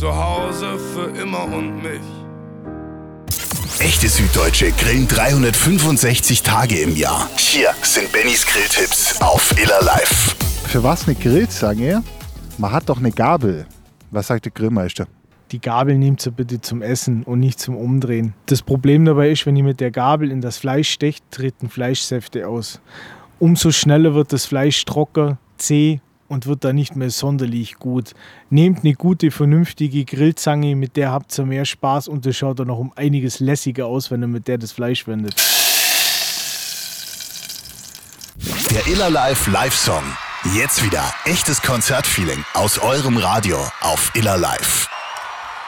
zu Hause für immer und mich. Echte Süddeutsche grillen 365 Tage im Jahr. Hier sind Bennys Grilltipps auf Iller Live. Für was eine Grillzange? Man hat doch eine Gabel. Was sagt der Grillmeister? Die Gabel nehmt sie bitte zum Essen und nicht zum Umdrehen. Das Problem dabei ist, wenn ihr mit der Gabel in das Fleisch stecht, treten Fleischsäfte aus. Umso schneller wird das Fleisch trocken, zäh und wird dann nicht mehr sonderlich gut. Nehmt eine gute, vernünftige Grillzange, mit der habt ihr mehr Spaß und das schaut dann noch um einiges lässiger aus, wenn ihr mit der das Fleisch wendet. Der Iller Live-Song. Jetzt wieder echtes Konzertfeeling aus eurem Radio auf Iller Live.